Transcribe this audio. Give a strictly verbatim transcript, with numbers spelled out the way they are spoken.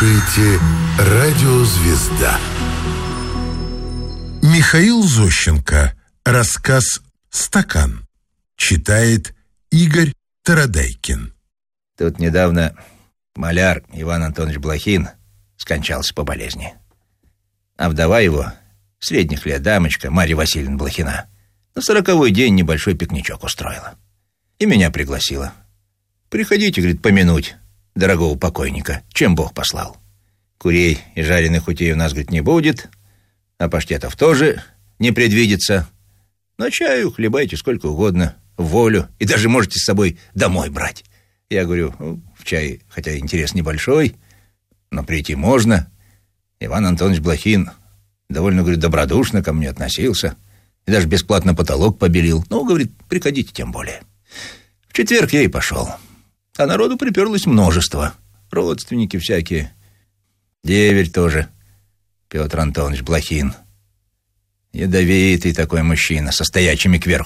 Радиозвезда. Михаил Зощенко. Рассказ «Стакан». Читает Игорь Тарадайкин. Тут недавно маляр Иван Антонович Блохин скончался по болезни. А вдова его, средних лет дамочка, Марья Васильевна Блохина, на сороковой день небольшой пикничок устроила. И меня пригласила. «Приходите, — говорит, — помянуть дорогого покойника, чем Бог послал. Курей и жареных утей у нас, говорит, не будет, а паштетов тоже не предвидится. Но чаю хлебайте сколько угодно, в волю, и даже можете с собой домой брать». Я говорю, ну, в чай, хотя интерес небольшой, но прийти можно. Иван Антонович Блохин довольно, говорит, добродушно ко мне относился и даже бесплатно потолок побелил. Ну, говорит, приходите тем более. В четверг я и пошел. А народу приперлось множество. Родственники всякие. Деверь тоже, Петр Антонович Блохин. Ядовитый такой мужчина, со стоячими кверху